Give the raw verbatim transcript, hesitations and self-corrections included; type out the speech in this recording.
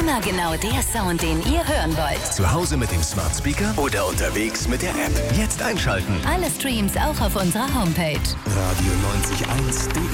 Immer genau der Sound, den ihr hören wollt. Zu Hause mit dem Smart Speaker oder unterwegs mit der App. Jetzt einschalten. Alle Streams auch auf unserer Homepage. radio neunzig eins punkt de